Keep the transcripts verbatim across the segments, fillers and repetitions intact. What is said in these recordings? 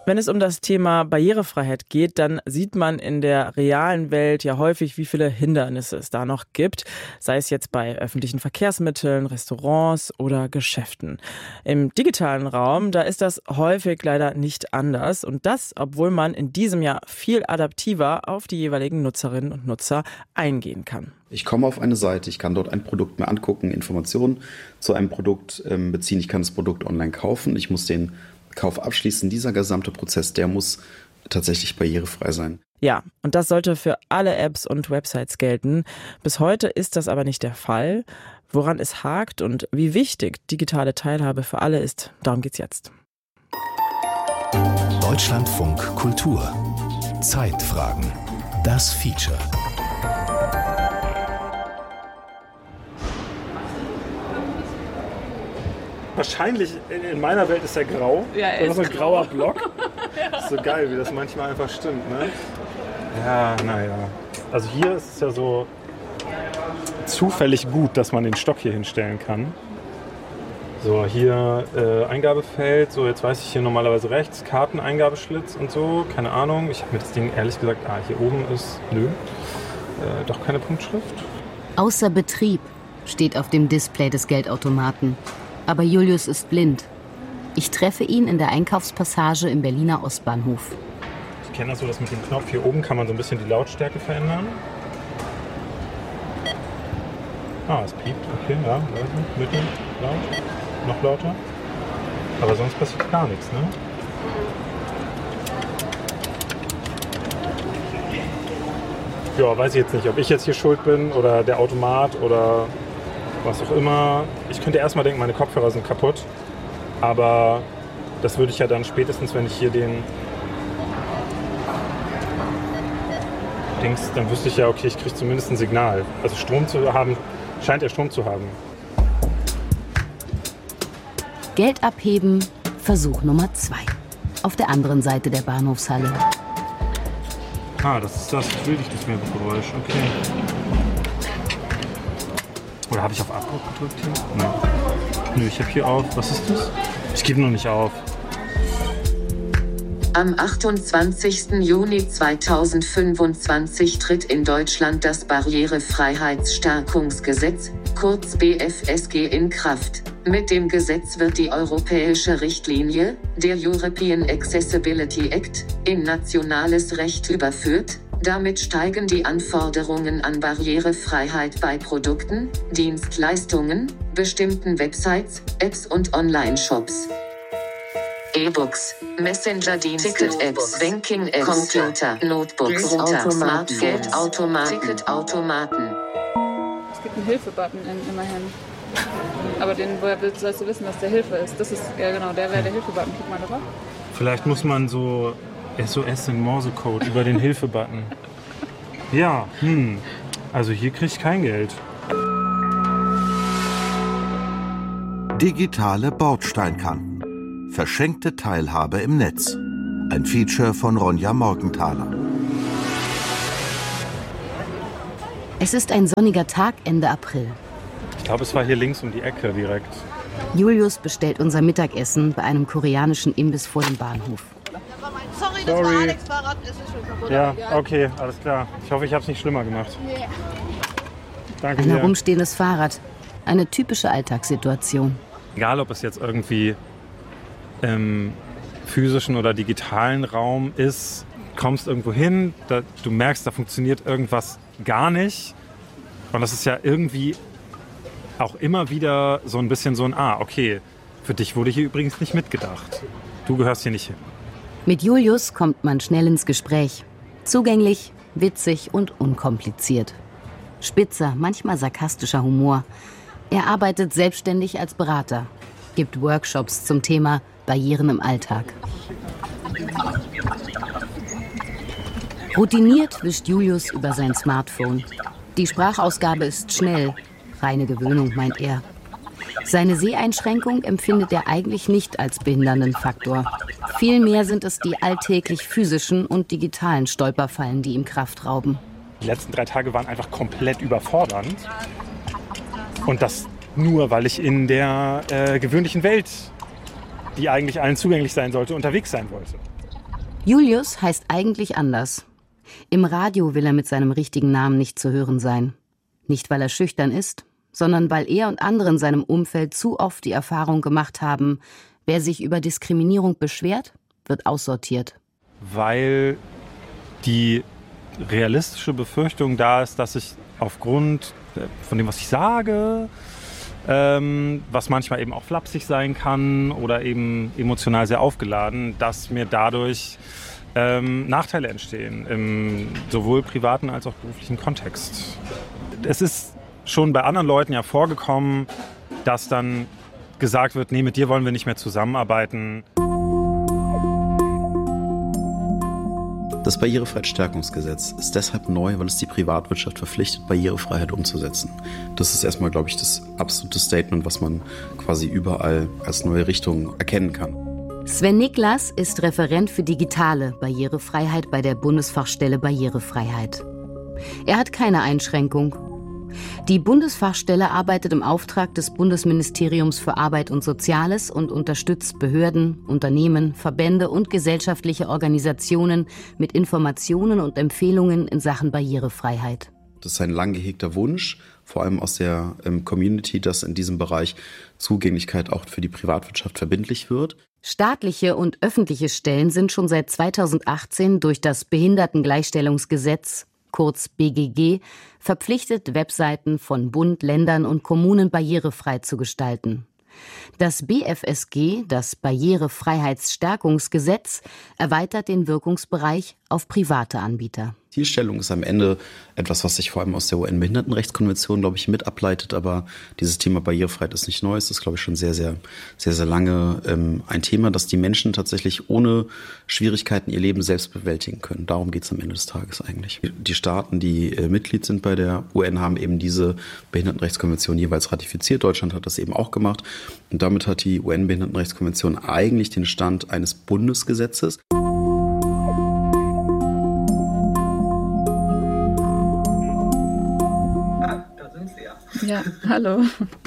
Wenn es um das Thema Barrierefreiheit geht, dann sieht man in der realen Welt ja häufig, wie viele Hindernisse es da noch gibt, sei es jetzt bei öffentlichen Verkehrsmitteln, Restaurants oder Geschäften. Im digitalen Raum, da ist das häufig leider nicht anders und das, obwohl man in diesem Jahr viel adaptiver auf die jeweiligen Nutzerinnen und Nutzer eingehen kann. Ich komme auf eine Seite, ich kann dort ein Produkt mir angucken, Informationen zu einem Produkt ähm, beziehen, ich kann das Produkt online kaufen, ich muss den Kauf abschließen. Dieser gesamte Prozess, der muss tatsächlich barrierefrei sein. Ja, und das sollte für alle Apps und Websites gelten. Bis heute ist das aber nicht der Fall. Woran es hakt und wie wichtig digitale Teilhabe für alle ist, darum geht's jetzt. Deutschlandfunk Kultur. Zeitfragen. Das Feature. Wahrscheinlich in meiner Welt ist er grau. Ja, er das ist ist ein grau. grauer Block. Ja. Ist so geil, wie das manchmal einfach stimmt, ne? Ja, naja. Also hier ist es ja so zufällig gut, dass man den Stock hier hinstellen kann. So, hier äh, Eingabefeld. So, jetzt weiß ich hier normalerweise rechts. Karteneingabeschlitz und so. Keine Ahnung. Ich habe mir das Ding ehrlich gesagt, ah, hier oben ist, nö. Äh, doch keine Punktschrift. Außer Betrieb steht auf dem Display des Geldautomaten. Aber Julius ist blind. Ich treffe ihn in der Einkaufspassage im Berliner Ostbahnhof. Ich kenne das so, dass mit dem Knopf hier oben kann man so ein bisschen die Lautstärke verändern. Ah, es piept. Okay, ja, leise, mittel, laut, noch lauter. Aber sonst passiert gar nichts, ne? Ja, weiß ich jetzt nicht, ob ich jetzt hier schuld bin oder der Automat oder was auch immer. Ich könnte erstmal denken, meine Kopfhörer sind kaputt. Aber das würde ich ja dann spätestens, wenn ich hier den Dings, dann wüsste ich ja, okay, ich kriege zumindest ein Signal. Also Strom zu haben, scheint er Strom zu haben. Geld abheben, Versuch Nummer zwei. Auf der anderen Seite der Bahnhofshalle. Ah, das ist das. Ich will dich nicht mehr, Geräusch. Okay. Oder habe ich auf Abbruch gedrückt hier? Nein. Nö, ich habe hier auf. Was ist das? Ich gebe noch nicht auf. Am achtundzwanzigsten Juni zweitausendfünfundzwanzig tritt in Deutschland das Barrierefreiheitsstärkungsgesetz, kurz B F S G, in Kraft. Mit dem Gesetz wird die europäische Richtlinie, der European Accessibility Act, in nationales Recht überführt. Damit steigen die Anforderungen an Barrierefreiheit bei Produkten, Dienstleistungen, bestimmten Websites, Apps und Online-Shops. E-Books, Messenger-Dienste, Ticket-Apps, Banking-Apps, Computer, Notebooks, Router, Smartphones, Geldautomaten, Ticketautomaten. Es gibt einen Hilfe-Button in, immerhin. Aber den, woher willst, sollst du wissen, dass der Hilfe ist? Das ist, ja genau, der wäre der Hilfe-Button. Guck mal drauf. Vielleicht muss man so S O S in Morsecode über den Hilfe-Button. Ja, hm. Also hier kriege ich kein Geld. Digitale Bordsteinkanten. Verschenkte Teilhabe im Netz. Ein Feature von Ronja Morgenthaler. Es ist ein sonniger Tag Ende April. Ich glaube, es war hier links um die Ecke direkt. Julius bestellt unser Mittagessen bei einem koreanischen Imbiss vor dem Bahnhof. Sorry, das Sorry. war Alex Fahrrad, es ist schon kaputt. Ja, okay, alles klar. Ich hoffe, ich habe es nicht schlimmer gemacht. Yeah. Danke Ein dir. herumstehendes Fahrrad. Eine typische Alltagssituation. Egal, ob es jetzt irgendwie im physischen oder digitalen Raum ist, kommst irgendwo hin, da, du merkst, da funktioniert irgendwas gar nicht. Und das ist ja irgendwie auch immer wieder so ein bisschen so ein, ah, okay, für dich wurde hier übrigens nicht mitgedacht. Du gehörst hier nicht hin. Mit Julius kommt man schnell ins Gespräch. Zugänglich, witzig und unkompliziert. Spitzer, manchmal sarkastischer Humor. Er arbeitet selbstständig als Berater, gibt Workshops zum Thema Barrieren im Alltag. Routiniert wischt Julius über sein Smartphone. Die Sprachausgabe ist schnell. Reine Gewöhnung, meint er. Seine Seheinschränkung empfindet er eigentlich nicht als behindernden Faktor. Vielmehr sind es die alltäglich physischen und digitalen Stolperfallen, die ihm Kraft rauben. Die letzten drei Tage waren einfach komplett überfordernd. Und das nur, weil ich in der äh, gewöhnlichen Welt, die eigentlich allen zugänglich sein sollte, unterwegs sein wollte. Julius heißt eigentlich anders. Im Radio will er mit seinem richtigen Namen nicht zu hören sein. Nicht, weil er schüchtern ist, sondern weil er und andere in seinem Umfeld zu oft die Erfahrung gemacht haben, wer sich über Diskriminierung beschwert, wird aussortiert. Weil die realistische Befürchtung da ist, dass ich aufgrund von dem, was ich sage, ähm, was manchmal eben auch flapsig sein kann oder eben emotional sehr aufgeladen, dass mir dadurch ähm, Nachteile entstehen, im sowohl privaten als auch beruflichen Kontext. Es ist schon bei anderen Leuten ja vorgekommen, dass dann gesagt wird, nee, mit dir wollen wir nicht mehr zusammenarbeiten. Das Barrierefreiheitsstärkungsgesetz ist deshalb neu, weil es die Privatwirtschaft verpflichtet, Barrierefreiheit umzusetzen. Das ist erstmal, glaube ich, das absolute Statement, was man quasi überall als neue Richtung erkennen kann. Sven Niklas ist Referent für digitale Barrierefreiheit bei der Bundesfachstelle Barrierefreiheit. Er hat keine Einschränkung. Die Bundesfachstelle arbeitet im Auftrag des Bundesministeriums für Arbeit und Soziales und unterstützt Behörden, Unternehmen, Verbände und gesellschaftliche Organisationen mit Informationen und Empfehlungen in Sachen Barrierefreiheit. Das ist ein lang gehegter Wunsch, vor allem aus der ähm, Community, dass in diesem Bereich Zugänglichkeit auch für die Privatwirtschaft verbindlich wird. Staatliche und öffentliche Stellen sind schon seit zweitausendachtzehn durch das Behindertengleichstellungsgesetz, kurz B G G, verpflichtet, Webseiten von Bund, Ländern und Kommunen barrierefrei zu gestalten. Das B F S G, das Barrierefreiheitsstärkungsgesetz, erweitert den Wirkungsbereich auf private Anbieter. Zielstellung ist am Ende etwas, was sich vor allem aus der U N-Behindertenrechtskonvention, glaube ich, mit ableitet. Aber dieses Thema Barrierefreiheit ist nicht neu. Es ist, glaube ich, schon sehr, sehr, sehr, sehr lange ähm, ein Thema, dass die Menschen tatsächlich ohne Schwierigkeiten ihr Leben selbst bewältigen können. Darum geht es am Ende des Tages eigentlich. Die Staaten, die äh, Mitglied sind bei der U N, haben eben diese Behindertenrechtskonvention jeweils ratifiziert. Deutschland hat das eben auch gemacht. Und damit hat die U N-Behindertenrechtskonvention eigentlich den Stand eines Bundesgesetzes. Ja, hallo.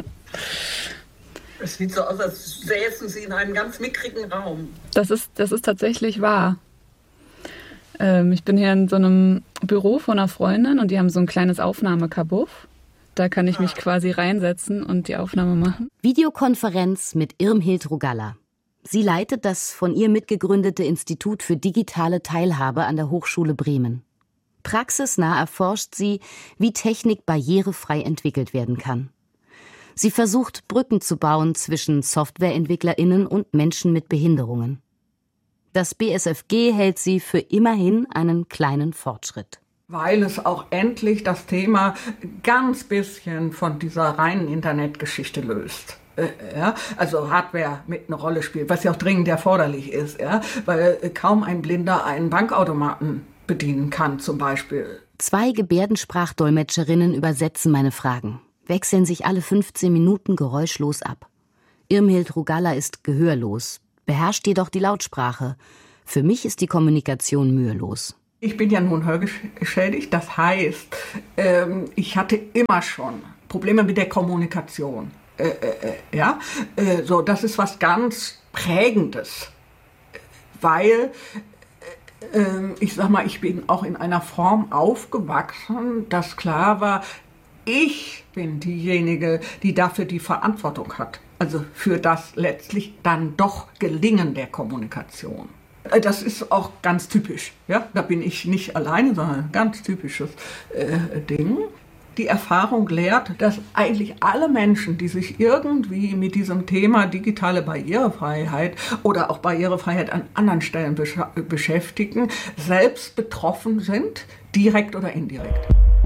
Es sieht so aus, als säßen Sie in einem ganz mickrigen Raum. Das ist, das ist tatsächlich wahr. Ähm, ich bin hier in so einem Büro von einer Freundin und die haben so ein kleines Aufnahmekabuff. Da kann ich mich quasi reinsetzen und die Aufnahme machen. Videokonferenz mit Irmhild Rogalla. Sie leitet das von ihr mitgegründete Institut für digitale Teilhabe an der Hochschule Bremen. Praxisnah erforscht sie, wie Technik barrierefrei entwickelt werden kann. Sie versucht, Brücken zu bauen zwischen SoftwareentwicklerInnen und Menschen mit Behinderungen. Das B S F G hält sie für immerhin einen kleinen Fortschritt. Weil es auch endlich das Thema ganz bisschen von dieser reinen Internetgeschichte löst. Ja, also Hardware mit eine Rolle spielt, was ja auch dringend erforderlich ist, ja, weil kaum ein Blinder einen Bankautomaten bedienen kann zum Beispiel. Zwei Gebärdensprachdolmetscherinnen übersetzen meine Fragen, wechseln sich alle fünfzehn Minuten geräuschlos ab. Irmhild Rogalla ist gehörlos, beherrscht jedoch die Lautsprache. Für mich ist die Kommunikation mühelos. Ich bin ja nun hörgeschädigt, das heißt, ähm, ich hatte immer schon Probleme mit der Kommunikation. Äh, äh, ja, äh, so, das ist was ganz Prägendes, weil ich sag mal, ich bin auch in einer Form aufgewachsen, dass klar war, ich bin diejenige, die dafür die Verantwortung hat. Also für das letztlich dann doch Gelingen der Kommunikation. Das ist auch ganz typisch. Ja? Da bin ich nicht alleine, sondern ein ganz typisches äh, Ding. Die Erfahrung lehrt, dass eigentlich alle Menschen, die sich irgendwie mit diesem Thema digitale Barrierefreiheit oder auch Barrierefreiheit an anderen Stellen besch- beschäftigen, selbst betroffen sind, direkt oder indirekt.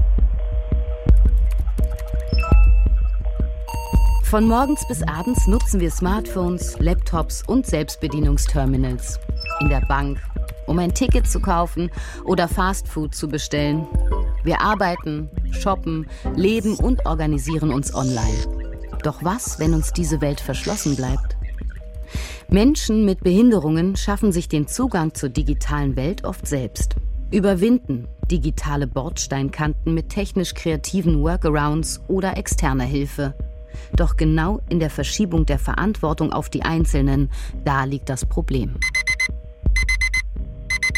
Von morgens bis abends nutzen wir Smartphones, Laptops und Selbstbedienungsterminals. In der Bank, um ein Ticket zu kaufen oder Fastfood zu bestellen. Wir arbeiten, shoppen, leben und organisieren uns online. Doch was, wenn uns diese Welt verschlossen bleibt? Menschen mit Behinderungen schaffen sich den Zugang zur digitalen Welt oft selbst, überwinden digitale Bordsteinkanten mit technisch kreativen Workarounds oder externer Hilfe. Doch genau in der Verschiebung der Verantwortung auf die Einzelnen, da liegt das Problem.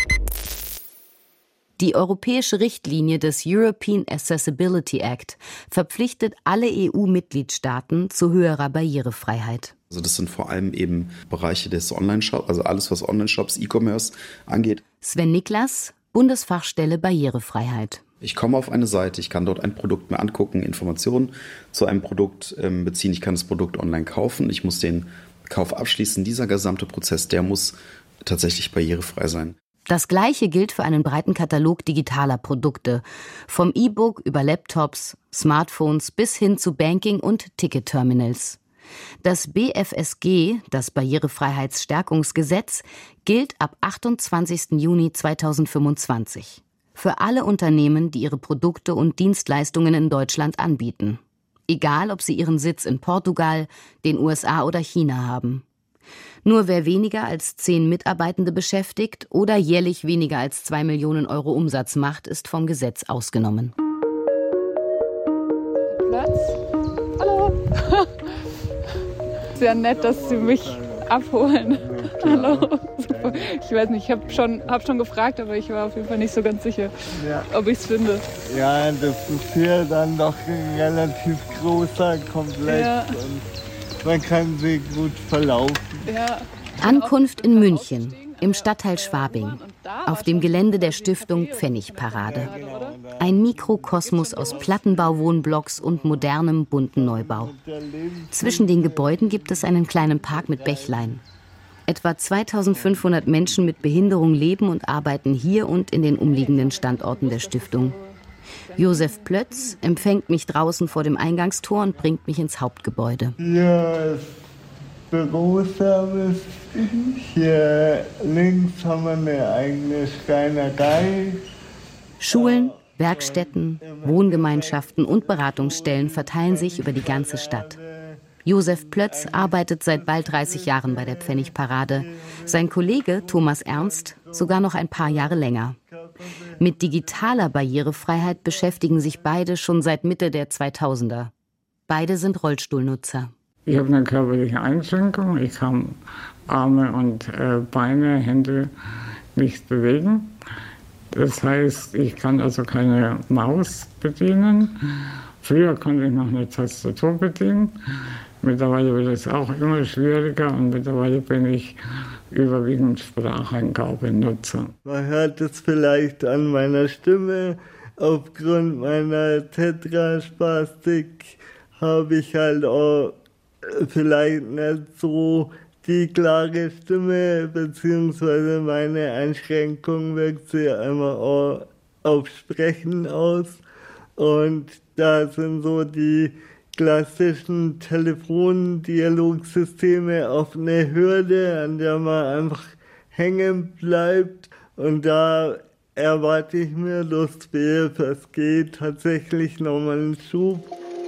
Die europäische Richtlinie des European Accessibility Act verpflichtet alle E U-Mitgliedstaaten zu höherer Barrierefreiheit. Also das sind vor allem eben Bereiche des Online-Shops, also alles, was Online-Shops, E-Commerce angeht. Sven Niklas, Bundesfachstelle Barrierefreiheit. Ich komme auf eine Seite, ich kann dort ein Produkt mir angucken, Informationen zu einem Produkt ähm, beziehen, ich kann das Produkt online kaufen, ich muss den Kauf abschließen. Dieser gesamte Prozess, der muss tatsächlich barrierefrei sein. Das Gleiche gilt für einen breiten Katalog digitaler Produkte, vom E-Book über Laptops, Smartphones bis hin zu Banking- und Ticketterminals. Das B F S G, das Barrierefreiheitsstärkungsgesetz, gilt ab achtundzwanzigsten Juni zweitausendfünfundzwanzig. Für alle Unternehmen, die ihre Produkte und Dienstleistungen in Deutschland anbieten. Egal, ob sie ihren Sitz in Portugal, den U S A oder China haben. Nur wer weniger als zehn Mitarbeitende beschäftigt oder jährlich weniger als zwei Millionen Euro Umsatz macht, ist vom Gesetz ausgenommen. Platz. Hallo. Sehr nett, dass Sie mich abholen. Hallo. Super. Ich weiß nicht, ich habe schon, hab schon gefragt, aber ich war auf jeden Fall nicht so ganz sicher, ja. ob ich es finde. Ja, das ist hier dann doch ein relativ großer Komplex ja. und man kann sich gut verlaufen. Ja. Ankunft in München, im Stadtteil Schwabing, auf dem Gelände der Stiftung Pfennigparade. Ein Mikrokosmos aus Plattenbauwohnblocks und modernem, bunten Neubau. Zwischen den Gebäuden gibt es einen kleinen Park mit Bächlein. Etwa zweitausendfünfhundert Menschen mit Behinderung leben und arbeiten hier und in den umliegenden Standorten der Stiftung. Josef Plötz empfängt mich draußen vor dem Eingangstor und bringt mich ins Hauptgebäude. Hier ist Büroservice. Mhm. Hier links haben wir eine eigene Schreinerei. Schulen, Werkstätten, Wohngemeinschaften und Beratungsstellen verteilen sich über die ganze Stadt. Josef Plötz arbeitet seit bald dreißig Jahren bei der Pfennigparade. Sein Kollege Thomas Ernst sogar noch ein paar Jahre länger. Mit digitaler Barrierefreiheit beschäftigen sich beide schon seit Mitte der zweitausender. Beide sind Rollstuhlnutzer. Ich habe eine körperliche Einschränkung. Ich kann Arme und äh, Beine, Hände nicht bewegen. Das heißt, ich kann also keine Maus bedienen. Früher konnte ich noch eine Tastatur bedienen. Mittlerweile wird es auch immer schwieriger und mittlerweile bin ich überwiegend Spracheingabenutzer. Man hört es vielleicht an meiner Stimme. Aufgrund meiner Tetraspastik habe ich halt auch vielleicht nicht so die klare Stimme, beziehungsweise meine Einschränkung wirkt sich einmal auch auf Sprechen aus. Und da sind so die klassischen Telefondialogsysteme auf eine Hürde, an der man einfach hängen bleibt. Und da erwarte ich mir durch das B F S G tatsächlich nochmal einen Schub.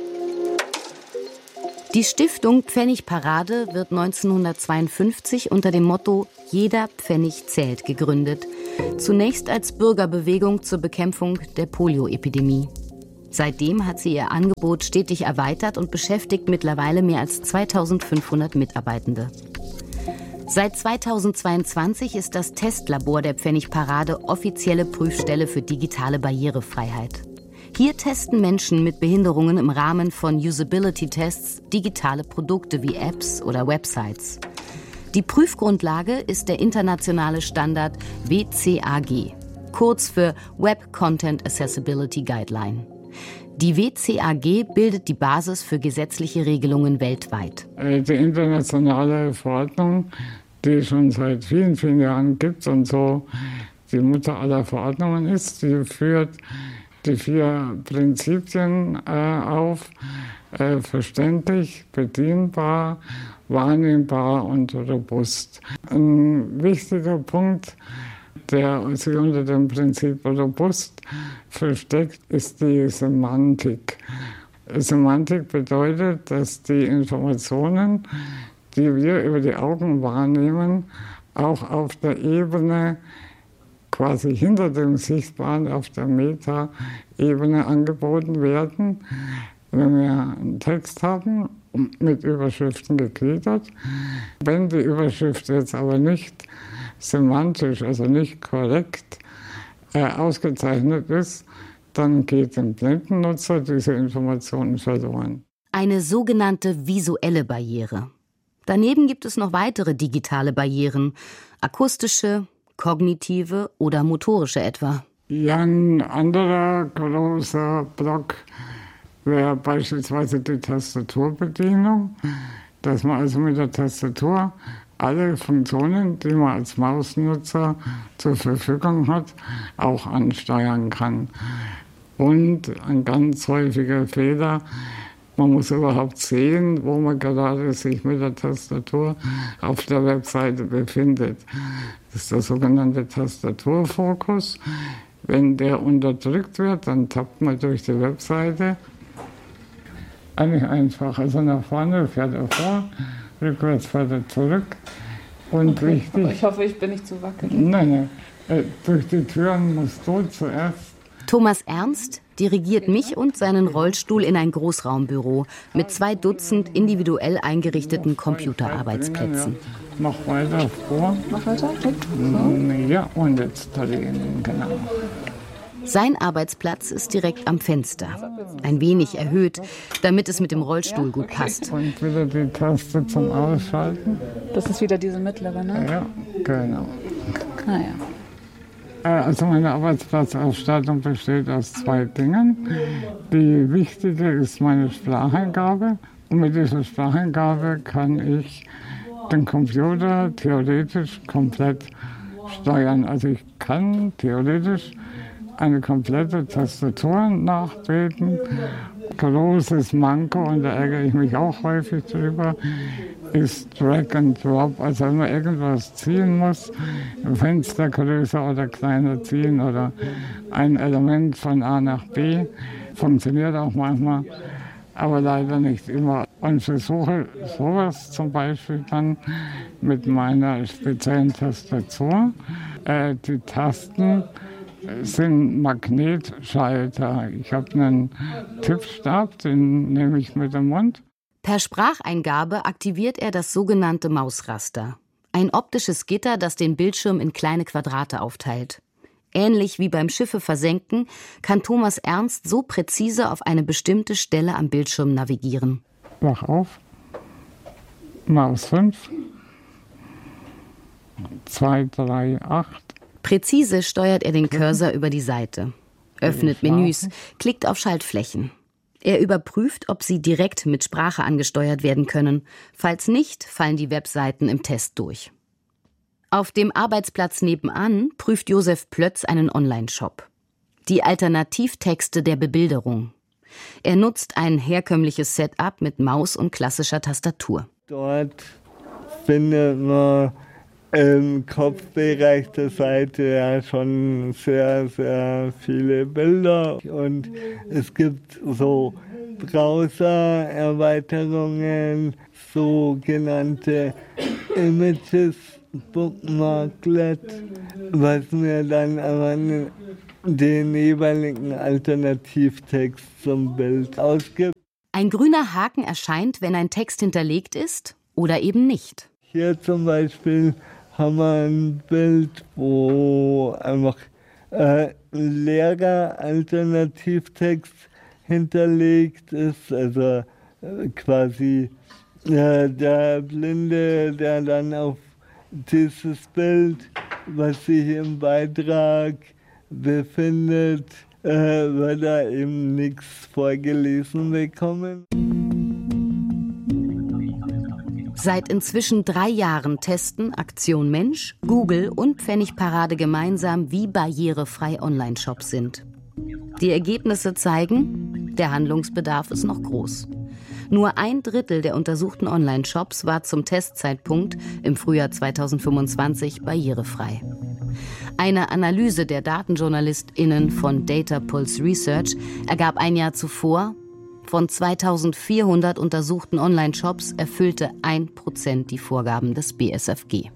Die Stiftung Pfennigparade wird neunzehnhundertzweiundfünfzig unter dem Motto »Jeder Pfennig zählt« gegründet. Zunächst als Bürgerbewegung zur Bekämpfung der Polioepidemie. Seitdem hat sie ihr Angebot stetig erweitert und beschäftigt mittlerweile mehr als zweitausendfünfhundert Mitarbeitende. Seit zweitausendzweiundzwanzig ist das Testlabor der Pfennigparade offizielle Prüfstelle für digitale Barrierefreiheit. Hier testen Menschen mit Behinderungen im Rahmen von Usability-Tests digitale Produkte wie Apps oder Websites. Die Prüfgrundlage ist der internationale Standard W C A G, kurz für Web Content Accessibility Guideline. Die W C A G bildet die Basis für gesetzliche Regelungen weltweit. Die internationale Verordnung, die es schon seit vielen, vielen Jahren gibt und so die Mutter aller Verordnungen ist, die führt die vier Prinzipien äh, auf, äh, verständlich, bedienbar, wahrnehmbar und robust. Ein wichtiger Punkt, der sich unter dem Prinzip robust versteckt, ist die Semantik. Semantik bedeutet, dass die Informationen, die wir über die Augen wahrnehmen, auch auf der Ebene quasi hinter dem Sichtbaren, auf der Meta-Ebene angeboten werden. Wenn wir einen Text haben, mit Überschriften gegliedert, wenn die Überschrift jetzt aber nicht semantisch, also nicht korrekt äh, ausgezeichnet ist, dann geht dem blinden Nutzer diese Informationen verloren. Eine sogenannte visuelle Barriere. Daneben gibt es noch weitere digitale Barrieren, akustische, kognitive oder motorische etwa. Ja, ein anderer großer Block wäre beispielsweise die Tastaturbedienung, dass man also mit der Tastatur alle Funktionen, die man als Mausnutzer zur Verfügung hat, auch ansteuern kann. Und ein ganz häufiger Fehler, man muss überhaupt sehen, wo man gerade sich mit der Tastatur auf der Webseite befindet. Das ist der sogenannte Tastaturfokus. Wenn der unterdrückt wird, dann tappt man durch die Webseite. Eigentlich einfach, also nach vorne fährt er vor, rückwärts fährt er zurück. Und okay, wichtig, ich hoffe, ich bin nicht zu wackelig. Nein, nein, äh, durch die Türen musst du zuerst. Thomas Ernst dirigiert mich und seinen Rollstuhl in ein Großraumbüro mit zwei Dutzend individuell eingerichteten Computerarbeitsplätzen. Mach weiter vor. Mach weiter? So. Ja, und jetzt drehen, genau. Sein Arbeitsplatz ist direkt am Fenster, ein wenig erhöht, damit es mit dem Rollstuhl gut passt. Und wieder die Taste zum Ausschalten. Das ist wieder diese mittlere, ne? Ja, genau. Ah, ja. Also meine Arbeitsplatzausstattung besteht aus zwei Dingen. Die wichtige ist meine Spracheingabe. Und mit dieser Spracheingabe kann ich den Computer theoretisch komplett steuern. Also ich kann theoretisch eine komplette Tastatur nachbeten. Großes Manko, und da ärgere ich mich auch häufig drüber, ist Drag and Drop. Also wenn man irgendwas ziehen muss, Fenster größer oder kleiner ziehen oder ein Element von A nach B, funktioniert auch manchmal, aber leider nicht immer. Und versuche sowas zum Beispiel dann mit meiner speziellen Tastatur. Äh, die Tasten sind Magnetschalter. Ich habe einen Tippstab, den nehme ich mit dem Mund. Per Spracheingabe aktiviert er das sogenannte Mausraster. Ein optisches Gitter, das den Bildschirm in kleine Quadrate aufteilt. Ähnlich wie beim Schiffe versenken, kann Thomas Ernst so präzise auf eine bestimmte Stelle am Bildschirm navigieren. Wach auf. Maus fünf. zwei, drei, acht. Präzise steuert er den Cursor über die Seite, öffnet Menüs, klickt auf Schaltflächen. Er überprüft, ob sie direkt mit Sprache angesteuert werden können. Falls nicht, fallen die Webseiten im Test durch. Auf dem Arbeitsplatz nebenan prüft Josef Plötz einen Online-Shop. Die Alternativtexte der Bebilderung. Er nutzt ein herkömmliches Setup mit Maus und klassischer Tastatur. Dort findet man im Kopfbereich der Seite ja schon sehr, sehr viele Bilder. Und es gibt so Browser-Erweiterungen, sogenannte Images, Bookmarklet, was mir dann aber den jeweiligen Alternativtext zum Bild ausgibt. Ein grüner Haken erscheint, wenn ein Text hinterlegt ist oder eben nicht. Hier zum Beispiel haben wir ein Bild, wo einfach äh, ein leerer Alternativtext hinterlegt ist, also äh, quasi äh, der Blinde, der dann auf dieses Bild, was sich im Beitrag befindet, äh, wird da eben nichts vorgelesen bekommen. Seit inzwischen drei Jahren testen Aktion Mensch, Google und Pfennigparade gemeinsam, wie barrierefrei Online-Shops sind. Die Ergebnisse zeigen, der Handlungsbedarf ist noch groß. Nur ein Drittel der untersuchten Online-Shops war zum Testzeitpunkt im Frühjahr zweitausendfünfundzwanzig barrierefrei. Eine Analyse der DatenjournalistInnen von Data Pulse Research ergab ein Jahr zuvor, von zweitausendvierhundert untersuchten Online-Shops erfüllte ein Prozent die Vorgaben des B S F G.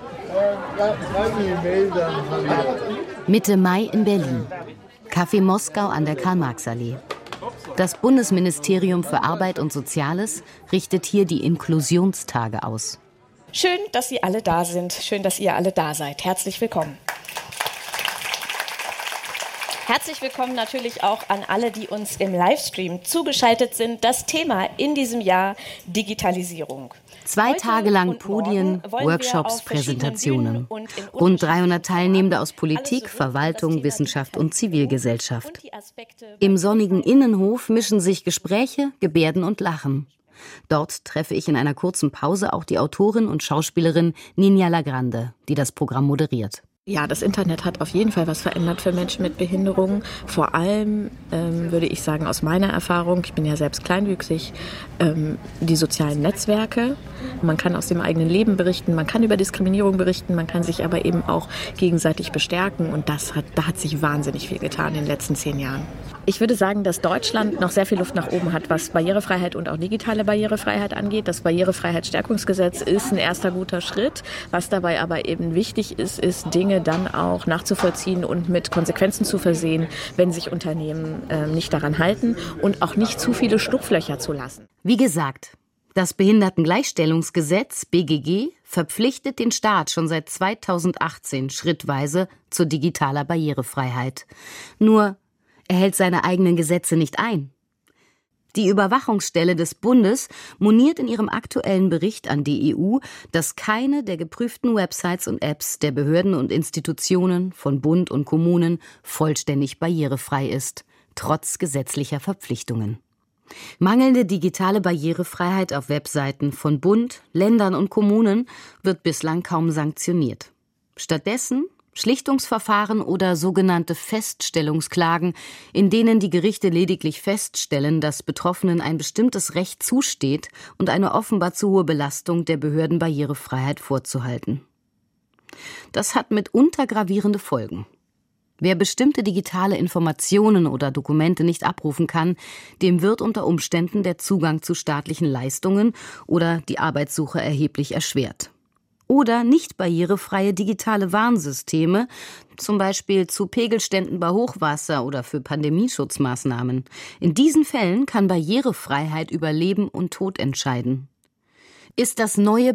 Mitte Mai in Berlin. Café Moskau an der Karl-Marx-Allee. Das Bundesministerium für Arbeit und Soziales richtet hier die Inklusionstage aus. Schön, dass Sie alle da sind. Schön, dass ihr alle da seid. Herzlich willkommen. Herzlich willkommen natürlich auch an alle, die uns im Livestream zugeschaltet sind. Das Thema in diesem Jahr: Digitalisierung. Zwei Tage lang Podien, Workshops, Präsentationen. Rund dreihundert Teilnehmende aus Politik, Verwaltung, Wissenschaft und Zivilgesellschaft. Im sonnigen Innenhof mischen sich Gespräche, Gebärden und Lachen. Dort treffe ich in einer kurzen Pause auch die Autorin und Schauspielerin Ninja Lagrande, die das Programm moderiert. Ja, das Internet hat auf jeden Fall was verändert für Menschen mit Behinderungen. Vor allem ähm, würde ich sagen, aus meiner Erfahrung, ich bin ja selbst kleinwüchsig, ähm, die sozialen Netzwerke. Man kann aus dem eigenen Leben berichten, man kann über Diskriminierung berichten, man kann sich aber eben auch gegenseitig bestärken. Und das hat, da hat sich wahnsinnig viel getan in den letzten zehn Jahren. Ich würde sagen, dass Deutschland noch sehr viel Luft nach oben hat, was Barrierefreiheit und auch digitale Barrierefreiheit angeht. Das Barrierefreiheitsstärkungsgesetz ist ein erster guter Schritt. Was dabei aber eben wichtig ist, ist Dinge dann auch nachzuvollziehen und mit Konsequenzen zu versehen, wenn sich Unternehmen äh, nicht daran halten und auch nicht zu viele Schlupflöcher zu lassen. Wie gesagt, das Behindertengleichstellungsgesetz B G G verpflichtet den Staat schon seit zweitausendachtzehn schrittweise zu digitaler Barrierefreiheit. Nur er hält seine eigenen Gesetze nicht ein. Die Überwachungsstelle des Bundes moniert in ihrem aktuellen Bericht an die E U, dass keine der geprüften Websites und Apps der Behörden und Institutionen von Bund und Kommunen vollständig barrierefrei ist, trotz gesetzlicher Verpflichtungen. Mangelnde digitale Barrierefreiheit auf Webseiten von Bund, Ländern und Kommunen wird bislang kaum sanktioniert. Stattdessen Schlichtungsverfahren oder sogenannte Feststellungsklagen, in denen die Gerichte lediglich feststellen, dass Betroffenen ein bestimmtes Recht zusteht und eine offenbar zu hohe Belastung der Behörden Barrierefreiheit vorzuhalten. Das hat mitunter gravierende Folgen. Wer bestimmte digitale Informationen oder Dokumente nicht abrufen kann, dem wird unter Umständen der Zugang zu staatlichen Leistungen oder die Arbeitssuche erheblich erschwert. Oder nicht barrierefreie digitale Warnsysteme, zum Beispiel zu Pegelständen bei Hochwasser oder für Pandemieschutzmaßnahmen. In diesen Fällen kann Barrierefreiheit über Leben und Tod entscheiden. Ist das neue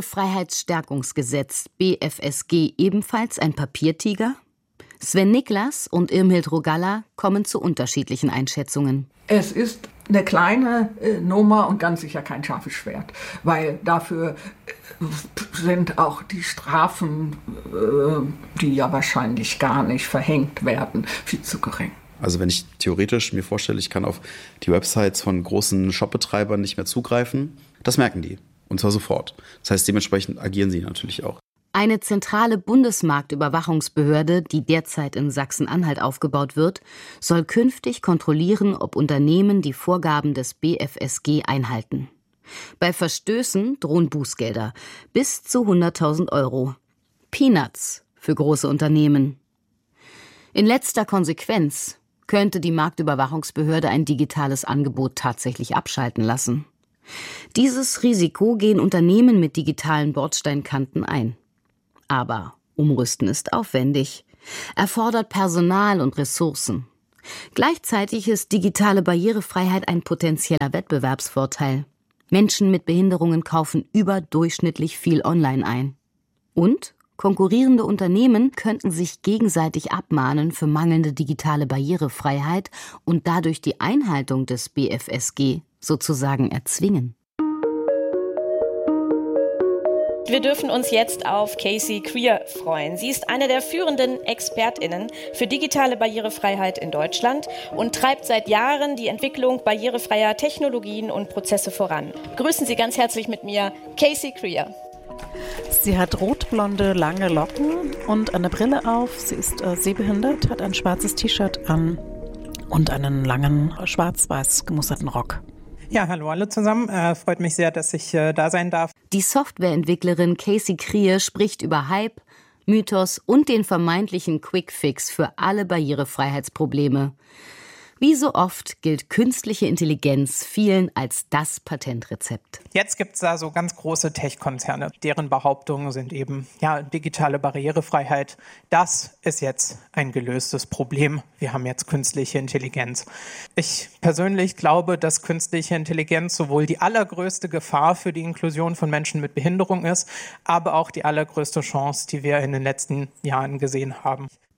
Barrierefreiheitsstärkungsgesetz B F S G ebenfalls ein Papiertiger? Sven Niklas und Irmhild Rogalla kommen zu unterschiedlichen Einschätzungen. Es ist eine kleine äh, Nummer und ganz sicher kein scharfes Schwert, weil dafür äh, sind auch die Strafen, äh, die ja wahrscheinlich gar nicht verhängt werden, viel zu gering. Also wenn ich theoretisch mir vorstelle, ich kann auf die Websites von großen Shopbetreibern nicht mehr zugreifen, das merken die. Und zwar sofort. Das heißt, dementsprechend agieren sie natürlich auch. Eine zentrale Bundesmarktüberwachungsbehörde, die derzeit in Sachsen-Anhalt aufgebaut wird, soll künftig kontrollieren, ob Unternehmen die Vorgaben des B F S G einhalten. Bei Verstößen drohen Bußgelder bis zu hunderttausend Euro. Peanuts für große Unternehmen. In letzter Konsequenz könnte die Marktüberwachungsbehörde ein digitales Angebot tatsächlich abschalten lassen. Dieses Risiko gehen Unternehmen mit digitalen Bordsteinkanten ein. Aber Umrüsten ist aufwendig, erfordert Personal und Ressourcen. Gleichzeitig ist digitale Barrierefreiheit ein potenzieller Wettbewerbsvorteil. Menschen mit Behinderungen kaufen überdurchschnittlich viel online ein. Und konkurrierende Unternehmen könnten sich gegenseitig abmahnen für mangelnde digitale Barrierefreiheit und dadurch die Einhaltung des B F S G sozusagen erzwingen. Wir dürfen uns jetzt auf Casey Krier freuen. Sie ist eine der führenden ExpertInnen für digitale Barrierefreiheit in Deutschland und treibt seit Jahren die Entwicklung barrierefreier Technologien und Prozesse voran. Grüßen Sie ganz herzlich mit mir Casey Krier. Sie hat rotblonde, lange Locken und eine Brille auf. Sie ist äh, sehbehindert, hat ein schwarzes T-Shirt an und einen langen, schwarz-weiß gemusterten Rock. Ja, hallo alle zusammen. Äh, freut mich sehr, dass ich äh, da sein darf. Die Softwareentwicklerin Casey Krier spricht über Hype, Mythos und den vermeintlichen Quickfix für alle Barrierefreiheitsprobleme. Wie so oft gilt künstliche Intelligenz vielen als das Patentrezept. Jetzt gibt es da so ganz große Tech-Konzerne. Deren Behauptungen sind eben, ja, digitale Barrierefreiheit, das ist jetzt ein gelöstes Problem. Wir haben jetzt künstliche Intelligenz. Ich persönlich glaube, dass künstliche Intelligenz sowohl die allergrößte Gefahr für die Inklusion von Menschen mit Behinderung ist, aber auch die allergrößte Chance, die wir in den letzten Jahren gesehen haben.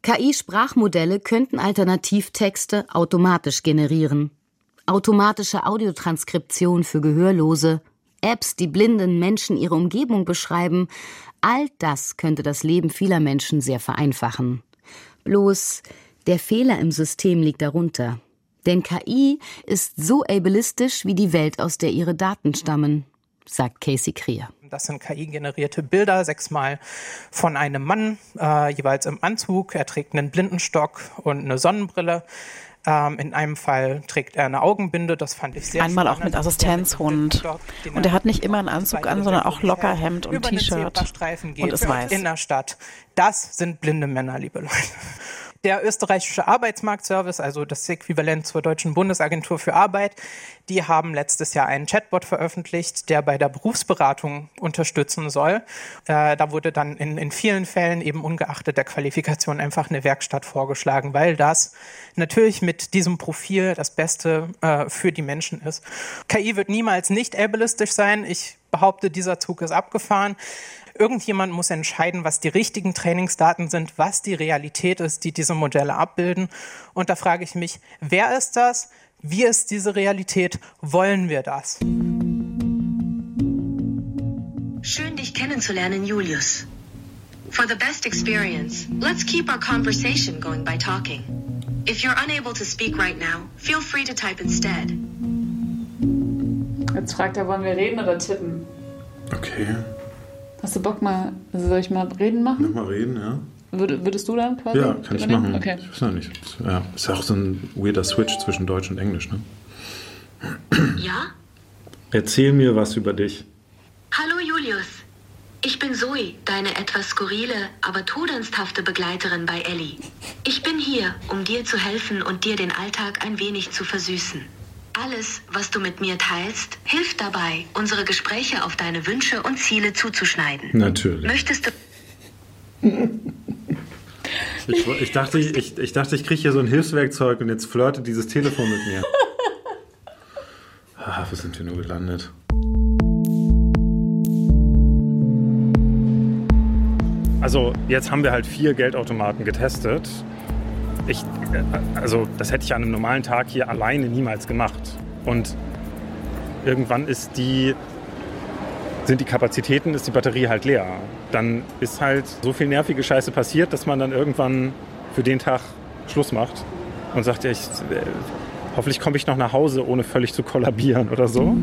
K I-Sprachmodelle könnten Alternativtexte automatisch generieren. Automatische Audiotranskription für Gehörlose, Apps, die blinden Menschen ihre Umgebung beschreiben, all das könnte das Leben vieler Menschen sehr vereinfachen. Bloß, der Fehler im System liegt darunter. Denn K I ist so ableistisch wie die Welt, aus der ihre Daten stammen, sagt Casey Krier. Das sind K I-generierte Bilder, sechsmal von einem Mann, äh, jeweils im Anzug. Er trägt einen Blindenstock und eine Sonnenbrille. Ähm, in einem Fall trägt er eine Augenbinde, das fand ich sehr Einmal spannend. auch mit Assistenzhund. Und er hat nicht immer einen Anzug an, sondern auch Lockerhemd und T-Shirt. Und ist weiß. In der Stadt. Das sind blinde Männer, liebe Leute. Der österreichische Arbeitsmarktservice, also das Äquivalent zur Deutschen Bundesagentur für Arbeit, die haben letztes Jahr einen Chatbot veröffentlicht, der bei der Berufsberatung unterstützen soll. Äh, da wurde dann in, in vielen Fällen eben ungeachtet der Qualifikation einfach eine Werkstatt vorgeschlagen, weil das natürlich mit diesem Profil das Beste äh, für die Menschen ist. K I wird niemals nicht ableistisch sein. Ich behaupte, dieser Zug ist abgefahren. Irgendjemand muss entscheiden, was die richtigen Trainingsdaten sind, was die Realität ist, die diese Modelle abbilden. Und da frage ich mich, wer ist das? Wie ist diese Realität? Wollen wir das? Schön, dich kennenzulernen, Julius. For the best experience, let's keep our conversation going by talking. If you're unable to speak right now, feel free to type instead. Jetzt fragt er, wollen wir reden oder tippen? Okay. Hast du Bock mal, also soll ich mal reden machen? Nochmal reden, ja. Würde, würdest du dann quasi? Ja, kann ich machen. Okay. Ich weiß ja nicht. Ja, ist ja auch so ein weirder Switch zwischen Deutsch und Englisch, ne? Ja? Erzähl mir was über dich. Hallo Julius. Ich bin Zoe, deine etwas skurrile, aber todernsthafte Begleiterin bei Ellie. Ich bin hier, um dir zu helfen und dir den Alltag ein wenig zu versüßen. Alles, was du mit mir teilst, hilft dabei, unsere Gespräche auf deine Wünsche und Ziele zuzuschneiden. Natürlich. Möchtest du... Ich, ich dachte, ich, ich, dachte, ich kriege hier so ein Hilfswerkzeug und jetzt flirtet dieses Telefon mit mir. Ah, wo sind wir nur gelandet? Also jetzt haben wir halt vier Geldautomaten getestet. Ich, also das hätte ich an einem normalen Tag hier alleine niemals gemacht. Und irgendwann ist die, sind die Kapazitäten, ist die Batterie halt leer. Dann ist halt so viel nervige Scheiße passiert, dass man dann irgendwann für den Tag Schluss macht und sagt, ja, ich, äh, hoffentlich komme ich noch nach Hause, ohne völlig zu kollabieren oder so.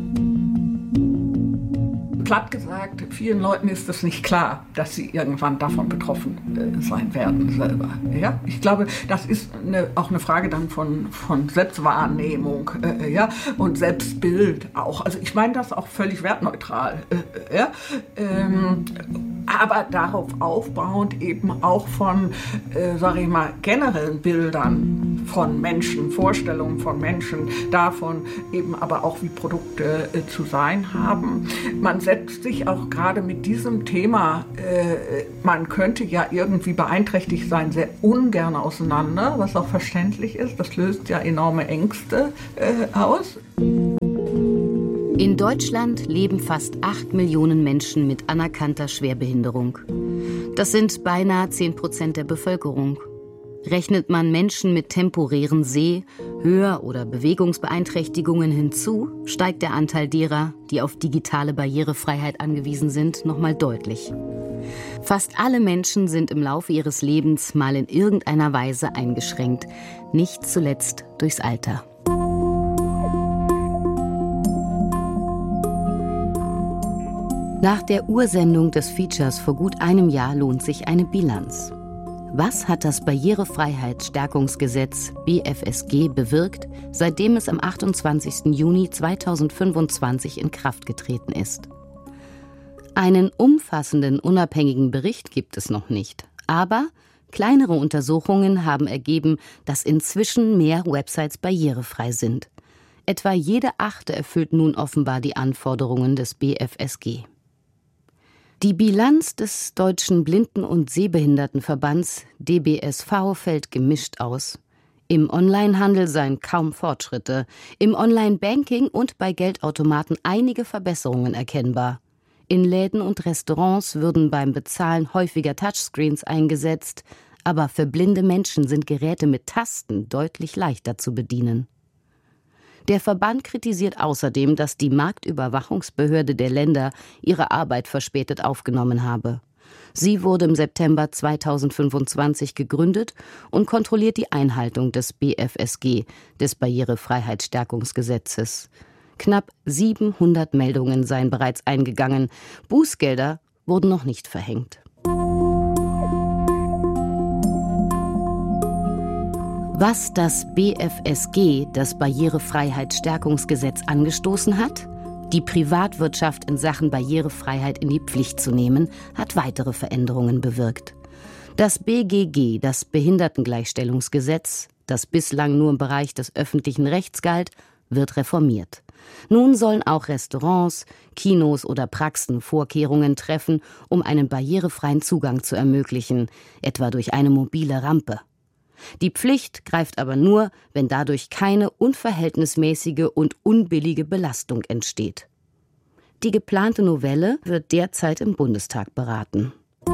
Platt gesagt, vielen Leuten ist es nicht klar, dass sie irgendwann davon betroffen äh, sein werden selber. Ja? Ich glaube, das ist eine, auch eine Frage dann von, von Selbstwahrnehmung äh, ja? und Selbstbild auch. Also ich meine das auch völlig wertneutral. Äh, ja? ähm, aber darauf aufbauend eben auch von, äh, sage ich mal, generellen Bildern von Menschen, Vorstellungen von Menschen, davon eben aber auch, wie Produkte äh, zu sein haben. Man setzt sich auch gerade mit diesem Thema, äh, man könnte ja irgendwie beeinträchtigt sein, sehr ungern auseinander, was auch verständlich ist. Das löst ja enorme Ängste äh, aus. In Deutschland leben fast acht Millionen Menschen mit anerkannter Schwerbehinderung. Das sind beinahe zehn Prozent der Bevölkerung. Rechnet man Menschen mit temporären Seh-, Hör- oder Bewegungsbeeinträchtigungen hinzu, steigt der Anteil derer, die auf digitale Barrierefreiheit angewiesen sind, nochmal deutlich. Fast alle Menschen sind im Laufe ihres Lebens mal in irgendeiner Weise eingeschränkt, nicht zuletzt durchs Alter. Nach der Ursendung des Features vor gut einem Jahr lohnt sich eine Bilanz. Was hat das Barrierefreiheitsstärkungsgesetz B F S G bewirkt, seitdem es am achtundzwanzigsten Juni zweitausendfünfundzwanzig in Kraft getreten ist? Einen umfassenden, unabhängigen Bericht gibt es noch nicht. Aber kleinere Untersuchungen haben ergeben, dass inzwischen mehr Websites barrierefrei sind. Etwa jede achte erfüllt nun offenbar die Anforderungen des B F S G. Die Bilanz des Deutschen Blinden- und Sehbehindertenverbands D B S V fällt gemischt aus. Im Onlinehandel seien kaum Fortschritte, im Online-Banking und bei Geldautomaten einige Verbesserungen erkennbar. In Läden und Restaurants würden beim Bezahlen häufiger Touchscreens eingesetzt, Aber für blinde Menschen sind Geräte mit Tasten deutlich leichter zu bedienen. Der Verband kritisiert außerdem, dass die Marktüberwachungsbehörde der Länder ihre Arbeit verspätet aufgenommen habe. Sie wurde im September zweitausendfünfundzwanzig gegründet und kontrolliert die Einhaltung des B F S G, des Barrierefreiheitsstärkungsgesetzes. Knapp siebenhundert Meldungen seien bereits eingegangen. Bußgelder wurden noch nicht verhängt. Was das B F S G, das Barrierefreiheitsstärkungsgesetz, angestoßen hat, die Privatwirtschaft in Sachen Barrierefreiheit in die Pflicht zu nehmen, hat weitere Veränderungen bewirkt. Das B G G, das Behindertengleichstellungsgesetz, das bislang nur im Bereich des öffentlichen Rechts galt, wird reformiert. Nun sollen auch Restaurants, Kinos oder Praxen Vorkehrungen treffen, um einen barrierefreien Zugang zu ermöglichen, etwa durch eine mobile Rampe. Die Pflicht greift aber nur, wenn dadurch keine unverhältnismäßige und unbillige Belastung entsteht. Die geplante Novelle wird derzeit im Bundestag beraten.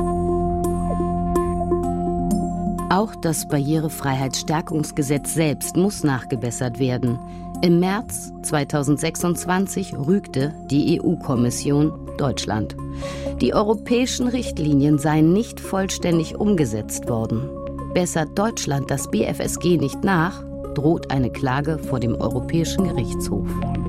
Auch das Barrierefreiheitsstärkungsgesetz selbst muss nachgebessert werden. Im März zweitausendsechsundzwanzig rügte die E U-Kommission Deutschland. Die europäischen Richtlinien seien nicht vollständig umgesetzt worden. Bessert Deutschland das B F S G nicht nach, droht eine Klage vor dem Europäischen Gerichtshof.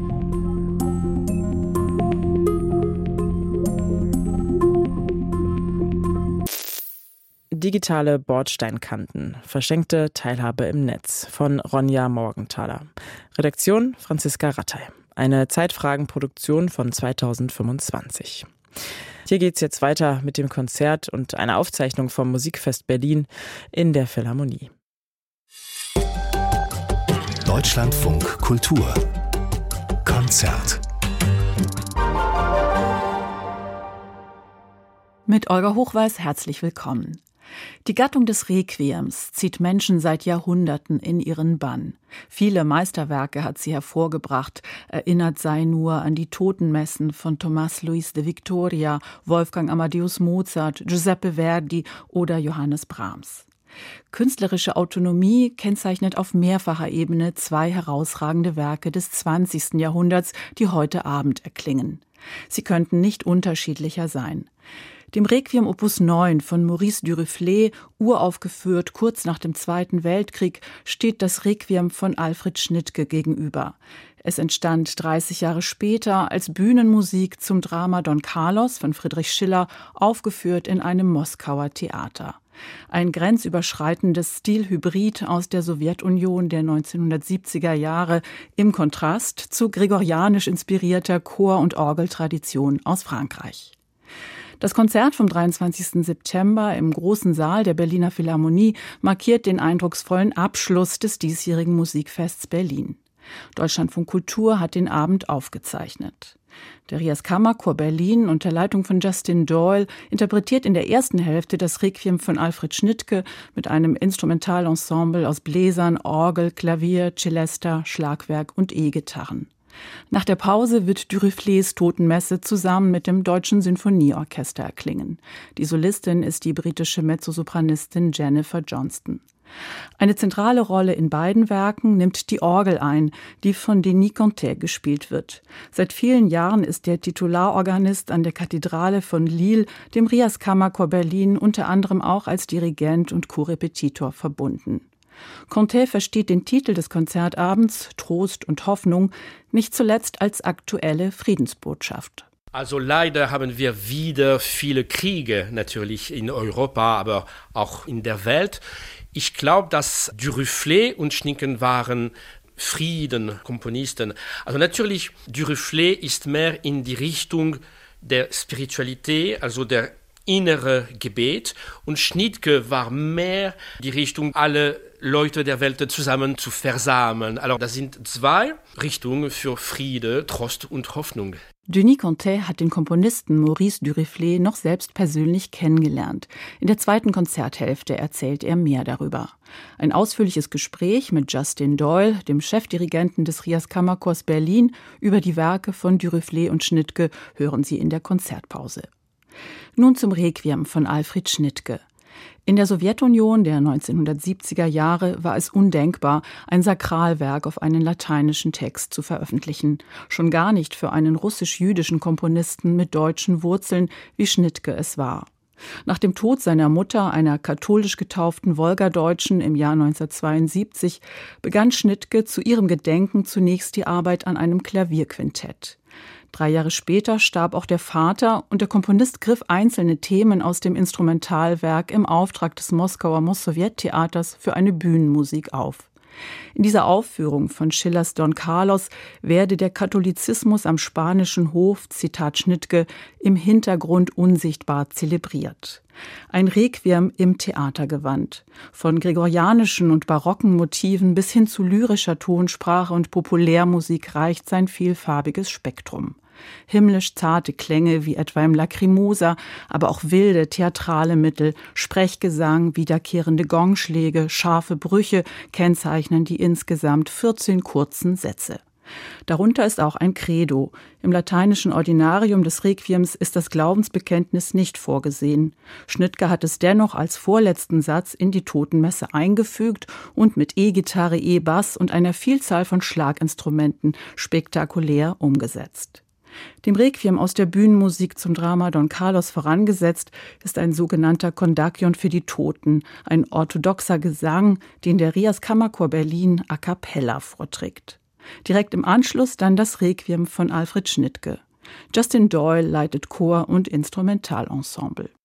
Digitale Bordsteinkanten. Verschenkte Teilhabe im Netz von Ronja Morgenthaler. Redaktion Franziska Rattay. Eine Zeitfragenproduktion von zweitausendfünfundzwanzig. Hier geht's jetzt weiter mit dem Konzert und einer Aufzeichnung vom Musikfest Berlin in der Philharmonie. Deutschlandfunk Kultur Konzert. Mit Olga Hochweis herzlich willkommen. Die Gattung des Requiems zieht Menschen seit Jahrhunderten in ihren Bann. Viele Meisterwerke hat sie hervorgebracht. Erinnert sei nur an die Totenmessen von Tomás Luis de Victoria, Wolfgang Amadeus Mozart, Giuseppe Verdi oder Johannes Brahms. Künstlerische Autonomie kennzeichnet auf mehrfacher Ebene zwei herausragende Werke des zwanzigsten Jahrhunderts, die heute Abend erklingen. Sie könnten nicht unterschiedlicher sein. Dem Requiem Opus neun von Maurice Duruflé, uraufgeführt kurz nach dem Zweiten Weltkrieg, steht das Requiem von Alfred Schnittke gegenüber. Es entstand dreißig Jahre später als Bühnenmusik zum Drama Don Carlos von Friedrich Schiller, aufgeführt in einem Moskauer Theater. Ein grenzüberschreitendes Stilhybrid aus der Sowjetunion der neunzehnhundertsiebziger Jahre im Kontrast zu gregorianisch inspirierter Chor- und Orgeltradition aus Frankreich. Das Konzert vom dreiundzwanzigsten September im großen Saal der Berliner Philharmonie markiert den eindrucksvollen Abschluss des diesjährigen Musikfests Berlin. Deutschlandfunk Kultur hat den Abend aufgezeichnet. Der Rias Kammerchor Berlin unter Leitung von Justin Doyle interpretiert in der ersten Hälfte das Requiem von Alfred Schnittke mit einem Instrumentalensemble aus Bläsern, Orgel, Klavier, Celesta, Schlagwerk und E-Gitarren. Nach der Pause wird Duruflés Totenmesse zusammen mit dem Deutschen Sinfonieorchester erklingen. Die Solistin ist die britische Mezzosopranistin Jennifer Johnston. Eine zentrale Rolle in beiden Werken nimmt die Orgel ein, die von Denis Conté gespielt wird. Seit vielen Jahren ist der Titularorganist an der Kathedrale von Lille dem Rias Kammerchor Berlin unter anderem auch als Dirigent und Korrepetitor verbunden. Conté versteht den Titel des Konzertabends, Trost und Hoffnung, nicht zuletzt als aktuelle Friedensbotschaft. Also leider haben wir wieder viele Kriege, natürlich in Europa, aber auch in der Welt. Ich glaube, dass Duruflé und Schnittke waren Friedenkomponisten. Also natürlich, Duruflé ist mehr in die Richtung der Spiritualität, also der innere Gebet, und Schnittke war mehr die Richtung, alle Leute der Welt zusammen zu versammeln. Also das sind zwei Richtungen für Friede, Trost und Hoffnung. Denis Conté hat den Komponisten Maurice Duruflé noch selbst persönlich kennengelernt. In der zweiten Konzerthälfte erzählt er mehr darüber. Ein ausführliches Gespräch mit Justin Doyle, dem Chefdirigenten des Rias Kammerchors Berlin, über die Werke von Duruflé und Schnittke hören Sie in der Konzertpause. Nun zum Requiem von Alfred Schnittke. In der Sowjetunion der neunzehnhundertsiebziger Jahre war es undenkbar, ein Sakralwerk auf einen lateinischen Text zu veröffentlichen, schon gar nicht für einen russisch-jüdischen Komponisten mit deutschen Wurzeln, wie Schnittke es war. Nach dem Tod seiner Mutter, einer katholisch getauften Wolgadeutschen, im Jahr neunzehnhundertzweiundsiebzig, begann Schnittke zu ihrem Gedenken zunächst die Arbeit an einem Klavierquintett. Drei Jahre später starb auch der Vater und der Komponist griff einzelne Themen aus dem Instrumentalwerk im Auftrag des Moskauer Mossowjet-Theaters für eine Bühnenmusik auf. In dieser Aufführung von Schillers Don Carlos werde der Katholizismus am spanischen Hof, Zitat Schnittke, im Hintergrund unsichtbar zelebriert. Ein Requiem im Theatergewand. Von gregorianischen und barocken Motiven bis hin zu lyrischer Tonsprache und Populärmusik reicht sein vielfarbiges Spektrum. Himmlisch zarte Klänge wie etwa im Lacrimosa, aber auch wilde theatrale Mittel, Sprechgesang, wiederkehrende Gongschläge, scharfe Brüche kennzeichnen die insgesamt vierzehn kurzen Sätze. Darunter ist auch ein Credo. Im lateinischen Ordinarium des Requiems ist das Glaubensbekenntnis nicht vorgesehen. Schnittke hat es dennoch als vorletzten Satz in die Totenmesse eingefügt und mit E-Gitarre, E-Bass und einer Vielzahl von Schlaginstrumenten spektakulär umgesetzt. Dem Requiem aus der Bühnenmusik zum Drama Don Carlos vorangesetzt ist ein sogenannter Kondakion für die Toten, ein orthodoxer Gesang, den der Rias Kammerchor Berlin a cappella vorträgt. Direkt im Anschluss dann das Requiem von Alfred Schnittke. Justin Doyle leitet Chor und Instrumentalensemble.